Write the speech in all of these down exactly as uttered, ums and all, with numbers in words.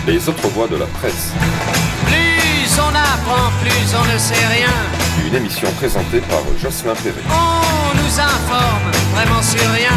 Les autres voix de la presse. Plus on apprend, plus on ne sait rien. Une émission présentée par Jocelyn Perret. On nous informe vraiment sur rien.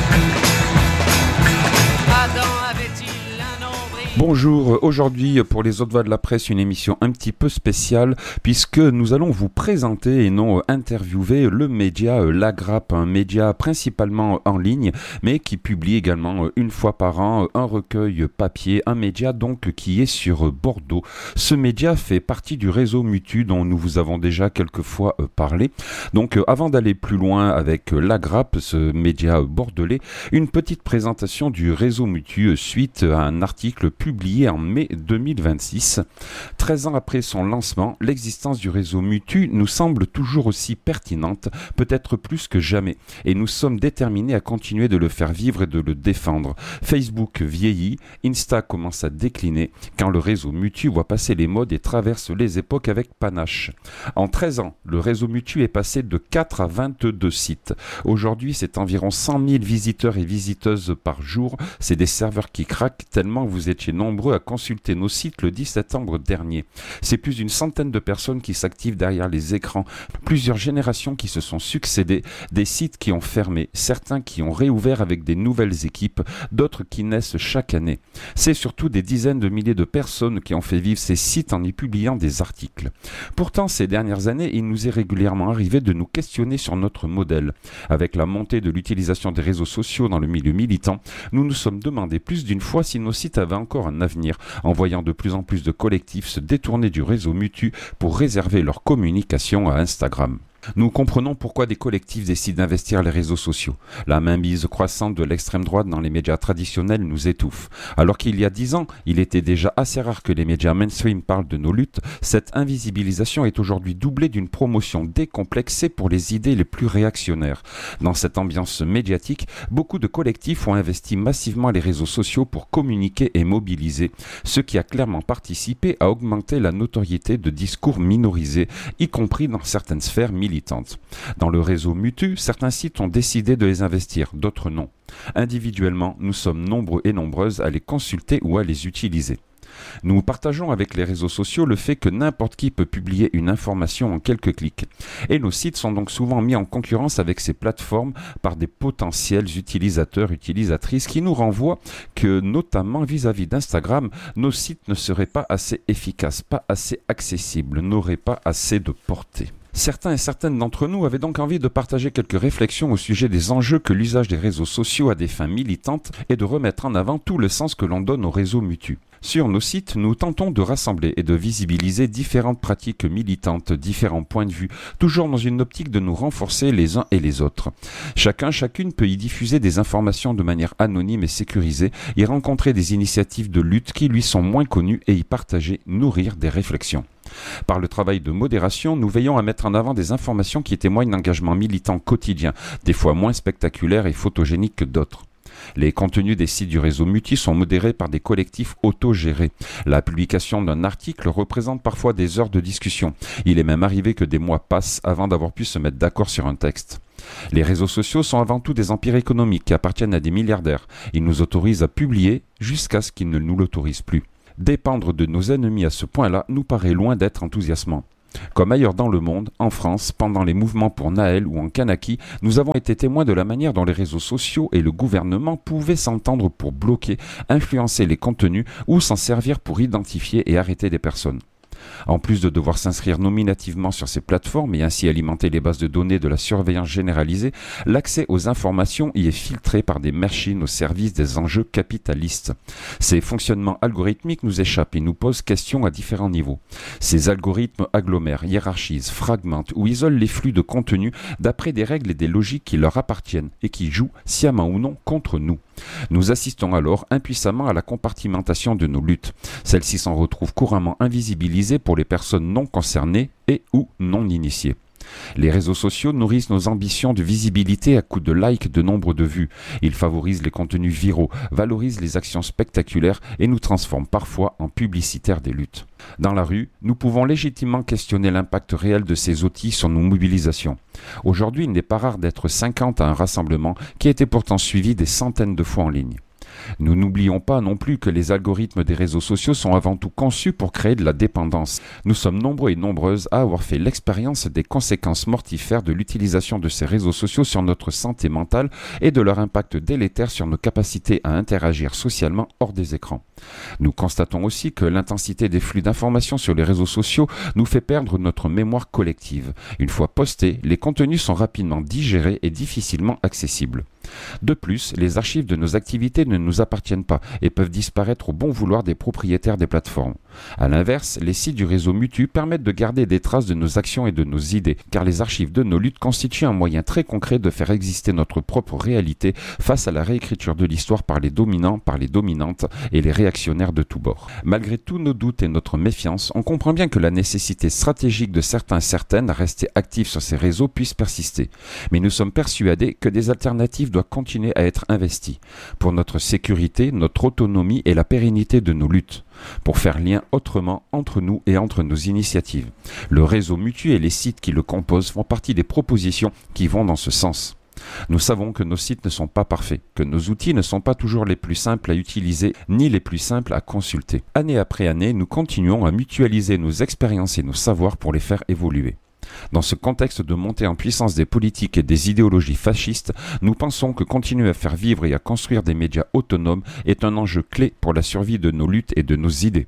Adam avait-il un nombril? Bonjour, aujourd'hui pour les autres voix de la presse, une émission un petit peu spéciale puisque nous allons vous présenter et non interviewer le média La Grappe, un média principalement en ligne mais qui publie également une fois par an un recueil papier, un média donc qui est sur Bordeaux. Ce média fait partie du réseau Mutu dont nous vous avons déjà quelques fois parlé. Donc avant d'aller plus loin avec La Grappe, ce média bordelais, une petite présentation du réseau Mutu suite à un article publié en mai deux mille vingt-six. treize ans après son lancement, l'existence du réseau Mutu nous semble toujours aussi pertinente, peut-être plus que jamais, et nous sommes déterminés à continuer de le faire vivre et de le défendre. Facebook vieillit, Insta commence à décliner, quand le réseau Mutu voit passer les modes et traverse les époques avec panache. En treize ans, le réseau Mutu est passé de quatre à vingt-deux sites. Aujourd'hui, c'est environ cent mille visiteurs et visiteuses par jour. C'est des serveurs qui craquent tellement vous étiez nombreux à consulter nos sites le dix septembre dernier. C'est plus d'une centaine de personnes qui s'activent derrière les écrans, plusieurs générations qui se sont succédées, des sites qui ont fermé, certains qui ont réouvert avec des nouvelles équipes, d'autres qui naissent chaque année. C'est surtout des dizaines de milliers de personnes qui ont fait vivre ces sites en y publiant des articles. Pourtant, ces dernières années, il nous est régulièrement arrivé de nous questionner sur notre modèle. Avec la montée de l'utilisation des réseaux sociaux dans le milieu militant, nous nous sommes demandé plus d'une fois si nos sites avaient encore un avenir, en voyant de plus en plus de collectifs se détourner du réseau Mutu pour réserver leur communication à Instagram. Nous comprenons pourquoi des collectifs décident d'investir les réseaux sociaux. La mainmise croissante de l'extrême droite dans les médias traditionnels nous étouffe. Alors qu'il y a dix ans, il était déjà assez rare que les médias mainstream parlent de nos luttes, cette invisibilisation est aujourd'hui doublée d'une promotion décomplexée pour les idées les plus réactionnaires. Dans cette ambiance médiatique, beaucoup de collectifs ont investi massivement les réseaux sociaux pour communiquer et mobiliser, ce qui a clairement participé à augmenter la notoriété de discours minorisés, y compris dans certaines sphères militantes. Dans le réseau Mutu, certains sites ont décidé de les investir, d'autres non. Individuellement, nous sommes nombreux et nombreuses à les consulter ou à les utiliser. Nous partageons avec les réseaux sociaux le fait que n'importe qui peut publier une information en quelques clics. Et nos sites sont donc souvent mis en concurrence avec ces plateformes par des potentiels utilisateurs, utilisatrices qui nous renvoient que, notamment vis-à-vis d'Instagram, nos sites ne seraient pas assez efficaces, pas assez accessibles, n'auraient pas assez de portée. Certains et certaines d'entre nous avaient donc envie de partager quelques réflexions au sujet des enjeux que l'usage des réseaux sociaux a des fins militantes et de remettre en avant tout le sens que l'on donne aux réseaux Mutu. Sur nos sites, nous tentons de rassembler et de visibiliser différentes pratiques militantes, différents points de vue, toujours dans une optique de nous renforcer les uns et les autres. Chacun, chacune peut y diffuser des informations de manière anonyme et sécurisée, y rencontrer des initiatives de lutte qui lui sont moins connues et y partager, nourrir des réflexions. Par le travail de modération, nous veillons à mettre en avant des informations qui témoignent d'engagement militant quotidien, des fois moins spectaculaires et photogéniques que d'autres. Les contenus des sites du réseau Mutu sont modérés par des collectifs autogérés. La publication d'un article représente parfois des heures de discussion. Il est même arrivé que des mois passent avant d'avoir pu se mettre d'accord sur un texte. Les réseaux sociaux sont avant tout des empires économiques qui appartiennent à des milliardaires. Ils nous autorisent à publier jusqu'à ce qu'ils ne nous l'autorisent plus. Dépendre de nos ennemis à ce point-là nous paraît loin d'être enthousiasmant. Comme ailleurs dans le monde, en France, pendant les mouvements pour Naël ou en Kanaki, nous avons été témoins de la manière dont les réseaux sociaux et le gouvernement pouvaient s'entendre pour bloquer, influencer les contenus ou s'en servir pour identifier et arrêter des personnes. En plus de devoir s'inscrire nominativement sur ces plateformes et ainsi alimenter les bases de données de la surveillance généralisée, l'accès aux informations y est filtré par des machines au service des enjeux capitalistes. Ces fonctionnements algorithmiques nous échappent et nous posent question à différents niveaux. Ces algorithmes agglomèrent, hiérarchisent, fragmentent ou isolent les flux de contenu d'après des règles et des logiques qui leur appartiennent et qui jouent, sciemment ou non, contre nous. Nous assistons alors impuissamment à la compartimentation de nos luttes. Celles-ci s'en retrouvent couramment invisibilisées pour les personnes non concernées et ou non initiées. Les réseaux sociaux nourrissent nos ambitions de visibilité à coups de likes, de nombre de vues. Ils favorisent les contenus viraux, valorisent les actions spectaculaires et nous transforment parfois en publicitaires des luttes. Dans la rue, nous pouvons légitimement questionner l'impact réel de ces outils sur nos mobilisations. Aujourd'hui, il n'est pas rare d'être cinquante à un rassemblement qui a été pourtant suivi des centaines de fois en ligne. Nous n'oublions pas non plus que les algorithmes des réseaux sociaux sont avant tout conçus pour créer de la dépendance. Nous sommes nombreux et nombreuses à avoir fait l'expérience des conséquences mortifères de l'utilisation de ces réseaux sociaux sur notre santé mentale et de leur impact délétère sur nos capacités à interagir socialement hors des écrans. Nous constatons aussi que l'intensité des flux d'informations sur les réseaux sociaux nous fait perdre notre mémoire collective. Une fois postés, les contenus sont rapidement digérés et difficilement accessibles. De plus, les archives de nos activités ne nous appartiennent pas et peuvent disparaître au bon vouloir des propriétaires des plateformes. A l'inverse, les sites du réseau Mutu permettent de garder des traces de nos actions et de nos idées, car les archives de nos luttes constituent un moyen très concret de faire exister notre propre réalité face à la réécriture de l'histoire par les dominants, par les dominantes et les réactionnaires de tous bords. Malgré tous nos doutes et notre méfiance, on comprend bien que la nécessité stratégique de certains et certaines à rester actifs sur ces réseaux puisse persister. Mais nous sommes persuadés que des alternatives doivent continuer à être investies pour notre sécurité, notre autonomie et la pérennité de nos luttes, pour faire lien autrement entre nous et entre nos initiatives. Le réseau Mutu et les sites qui le composent font partie des propositions qui vont dans ce sens. Nous savons que nos sites ne sont pas parfaits, que nos outils ne sont pas toujours les plus simples à utiliser, ni les plus simples à consulter. Année après année, nous continuons à mutualiser nos expériences et nos savoirs pour les faire évoluer. Dans ce contexte de montée en puissance des politiques et des idéologies fascistes, nous pensons que continuer à faire vivre et à construire des médias autonomes est un enjeu clé pour la survie de nos luttes et de nos idées.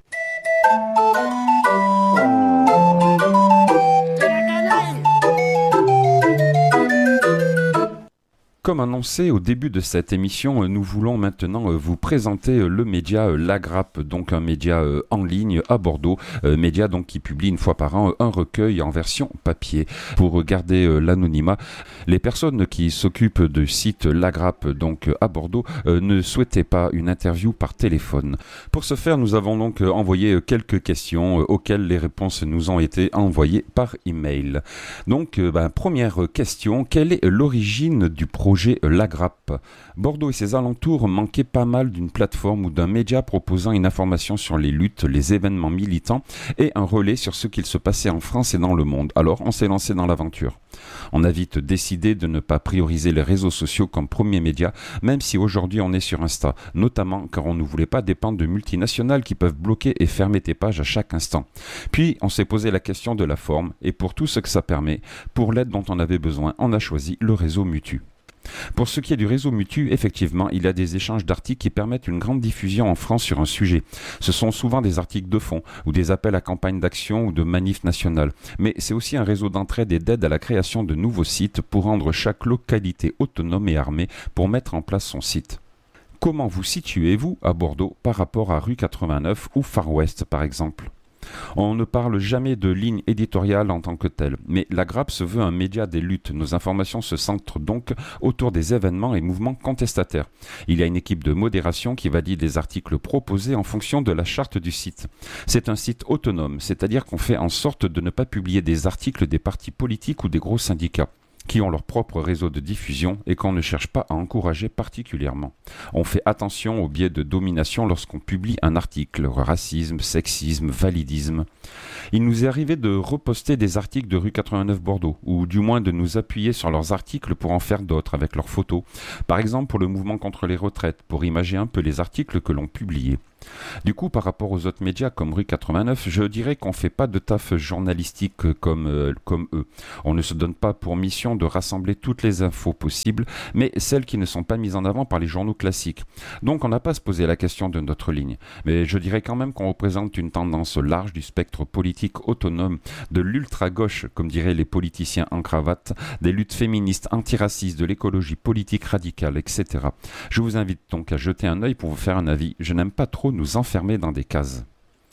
Comme annoncé au début de cette émission, nous voulons maintenant vous présenter le média La Grappe, donc un média en ligne à Bordeaux, média donc qui publie une fois par an un recueil en version papier. Pour garder l'anonymat, les personnes qui s'occupent du site La Grappe donc à Bordeaux ne souhaitaient pas une interview par téléphone. Pour ce faire, nous avons donc envoyé quelques questions auxquelles les réponses nous ont été envoyées par email. Donc, ben, première question, quelle est l'origine du projet Projet La Grappe? Bordeaux et ses alentours manquaient pas mal d'une plateforme ou d'un média proposant une information sur les luttes, les événements militants et un relais sur ce qu'il se passait en France et dans le monde. Alors on s'est lancé dans l'aventure. On a vite décidé de ne pas prioriser les réseaux sociaux comme premier média, même si aujourd'hui on est sur Insta, notamment car on ne voulait pas dépendre de multinationales qui peuvent bloquer et fermer tes pages à chaque instant. Puis on s'est posé la question de la forme et pour tout ce que ça permet, pour l'aide dont on avait besoin, on a choisi le réseau Mutu. Pour ce qui est du réseau Mutu, effectivement, il y a des échanges d'articles qui permettent une grande diffusion en France sur un sujet. Ce sont souvent des articles de fond ou des appels à campagne d'action ou de manifs nationales. Mais c'est aussi un réseau d'entraide et d'aide à la création de nouveaux sites pour rendre chaque localité autonome et armée pour mettre en place son site. Comment vous situez-vous à Bordeaux par rapport à rue quatre-vingt-neuf ou Far West par exemple ? On ne parle jamais de ligne éditoriale en tant que telle, mais La Grappe se veut un média des luttes. Nos informations se centrent donc autour des événements et mouvements contestataires. Il y a une équipe de modération qui valide les articles proposés en fonction de la charte du site. C'est un site autonome, c'est-à-dire qu'on fait en sorte de ne pas publier des articles des partis politiques ou des gros syndicats qui ont leur propre réseau de diffusion et qu'on ne cherche pas à encourager particulièrement. On fait attention au biais de domination lorsqu'on publie un article, racisme, sexisme, validisme. Il nous est arrivé de reposter des articles de rue quatre-vingt-neuf Bordeaux, ou du moins de nous appuyer sur leurs articles pour en faire d'autres avec leurs photos. Par exemple pour le mouvement contre les retraites, pour imager un peu les articles que l'on publiait. Du coup, par rapport aux autres médias comme rue quatre-vingt-neuf, je dirais qu'on ne fait pas de taf journalistique comme, euh, comme eux. On ne se donne pas pour mission de rassembler toutes les infos possibles, mais celles qui ne sont pas mises en avant par les journaux classiques. Donc on n'a pas à se poser la question de notre ligne. Mais je dirais quand même qu'on représente une tendance large du spectre politique autonome, de l'ultra-gauche, comme diraient les politiciens en cravate, des luttes féministes, antiracistes, de l'écologie politique radicale, et cetera. Je vous invite donc à jeter un œil pour vous faire un avis. Je n'aime pas trop nous enfermer dans des cases.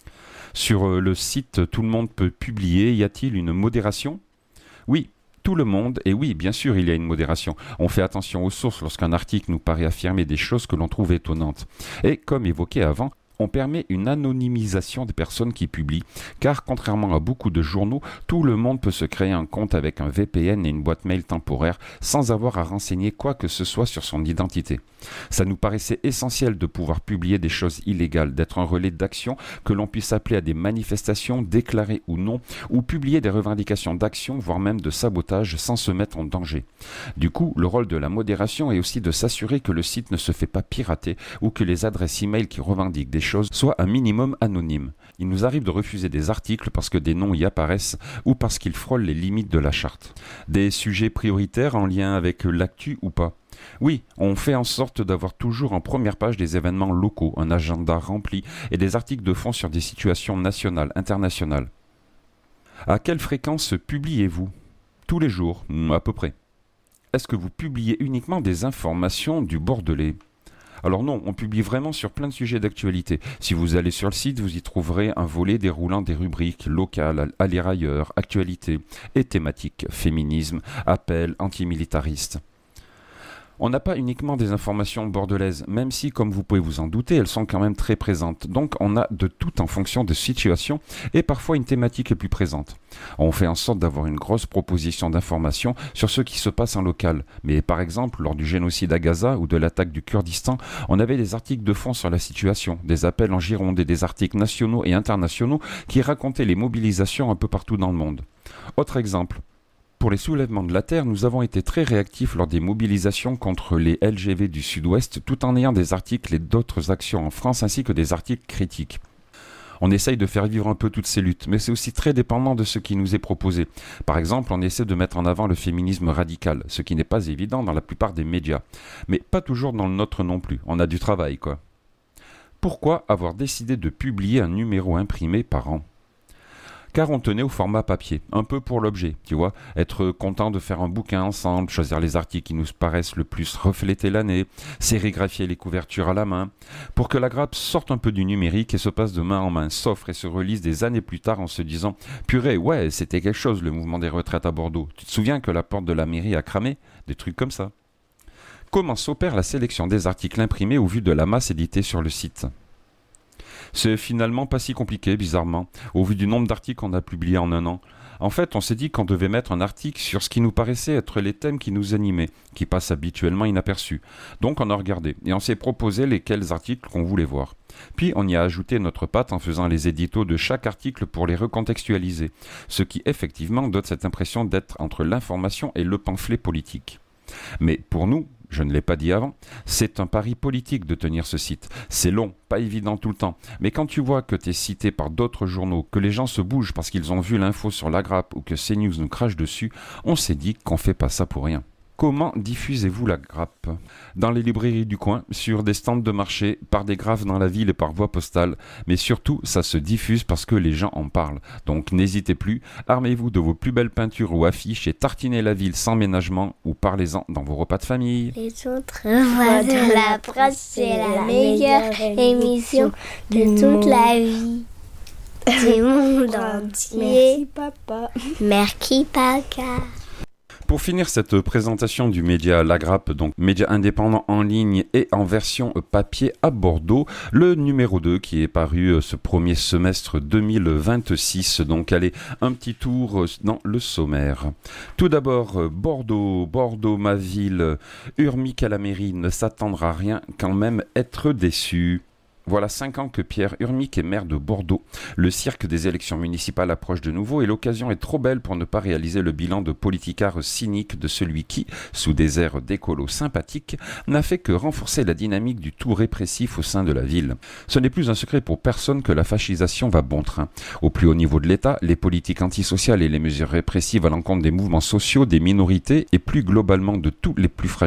Sur le site, tout le monde peut publier. Y a-t-il une modération ? Oui, tout le monde, et oui, bien sûr, il y a une modération. On fait attention aux sources lorsqu'un article nous paraît affirmer des choses que l'on trouve étonnantes. Et comme évoqué avant, On permet une anonymisation des personnes qui publient, car contrairement à beaucoup de journaux, tout le monde peut se créer un compte avec un V P N et une boîte mail temporaire sans avoir à renseigner quoi que ce soit sur son identité. Ça nous paraissait essentiel de pouvoir publier des choses illégales, d'être un relais d'action, que l'on puisse appeler à des manifestations, déclarées ou non, ou publier des revendications d'action, voire même de sabotage sans se mettre en danger. Du coup, le rôle de la modération est aussi de s'assurer que le site ne se fait pas pirater ou que les adresses e-mail qui revendiquent des choses soient un minimum anonymes. Il nous arrive de refuser des articles parce que des noms y apparaissent ou parce qu'ils frôlent les limites de la charte. Des sujets prioritaires en lien avec l'actu ou pas? Oui, on fait en sorte d'avoir toujours en première page des événements locaux, un agenda rempli et des articles de fond sur des situations nationales, internationales. À quelle fréquence publiez-vous? Tous les jours, à peu près. Est-ce que vous publiez uniquement des informations du Bordelais? Alors non, on publie vraiment sur plein de sujets d'actualité. Si vous allez sur le site, vous y trouverez un volet déroulant des rubriques locales, à lire ailleurs, actualité et thématiques, féminisme, appel, antimilitariste. On n'a pas uniquement des informations bordelaises, même si, comme vous pouvez vous en douter, elles sont quand même très présentes. Donc on a de tout en fonction de situations et parfois une thématique est plus présente. On fait en sorte d'avoir une grosse proposition d'informations sur ce qui se passe en local. Mais par exemple, lors du génocide à Gaza ou de l'attaque du Kurdistan, on avait des articles de fond sur la situation, des appels en Gironde et des articles nationaux et internationaux qui racontaient les mobilisations un peu partout dans le monde. Autre exemple. Pour les soulèvements de la Terre, nous avons été très réactifs lors des mobilisations contre les L G V du Sud-Ouest, tout en ayant des articles et d'autres actions en France, ainsi que des articles critiques. On essaye de faire vivre un peu toutes ces luttes, mais c'est aussi très dépendant de ce qui nous est proposé. Par exemple, on essaie de mettre en avant le féminisme radical, ce qui n'est pas évident dans la plupart des médias. Mais pas toujours dans le nôtre non plus, on a du travail, quoi. Pourquoi avoir décidé de publier un numéro imprimé par an ? Car on tenait au format papier, un peu pour l'objet, tu vois, être content de faire un bouquin ensemble, choisir les articles qui nous paraissent le plus refléter l'année, sérigraphier les couvertures à la main, pour que la grappe sorte un peu du numérique et se passe de main en main, s'offre et se relise des années plus tard en se disant « Purée, ouais, c'était quelque chose le mouvement des retraites à Bordeaux, tu te souviens que la porte de la mairie a cramé ?» Des trucs comme ça. Comment s'opère la sélection des articles imprimés au vu de la masse éditée sur le site ? C'est finalement pas si compliqué, bizarrement, au vu du nombre d'articles qu'on a publiés en un an. En fait, on s'est dit qu'on devait mettre un article sur ce qui nous paraissait être les thèmes qui nous animaient, qui passent habituellement inaperçus. Donc on a regardé, et on s'est proposé lesquels articles qu'on voulait voir. Puis on y a ajouté notre patte en faisant les éditos de chaque article pour les recontextualiser, ce qui effectivement donne cette impression d'être entre l'information et le pamphlet politique. Mais pour nous, je ne l'ai pas dit avant, c'est un pari politique de tenir ce site. C'est long, pas évident tout le temps, mais quand tu vois que tu es cité par d'autres journaux, que les gens se bougent parce qu'ils ont vu l'info sur la grappe ou que CNews nous crache dessus, on s'est dit qu'on fait pas ça pour rien. Comment diffusez-vous la grappe ? Dans les librairies du coin, sur des stands de marché, par des graphes dans la ville et par voie postale. Mais surtout, ça se diffuse parce que les gens en parlent. Donc n'hésitez plus, armez-vous de vos plus belles peintures ou affiches et tartinez la ville sans ménagement ou parlez-en dans vos repas de famille. Les autres voix de la presse, c'est la meilleure émission de toute la vie. Du monde entier. Merci papa. Merci papa. Pour finir cette présentation du média La Grappe, donc média indépendant en ligne et en version papier à Bordeaux, le numéro deux qui est paru ce premier semestre deux mille vingt-six. Donc allez, un petit tour dans le sommaire. Tout d'abord, Bordeaux, Bordeaux ma ville, Urmic à la mairie ne s'attendra à rien, quand même être déçu. Voilà cinq ans que Pierre Urmic est maire de Bordeaux. Le cirque des élections municipales approche de nouveau et l'occasion est trop belle pour ne pas réaliser le bilan de politicard cynique de celui qui, sous des airs d'écolo sympathiques, n'a fait que renforcer la dynamique du tout répressif au sein de la ville. Ce n'est plus un secret pour personne que la fascisation va bon train. Au plus haut niveau de l'État, les politiques antisociales et les mesures répressives à l'encontre des mouvements sociaux, des minorités et plus globalement de tous les plus fragiles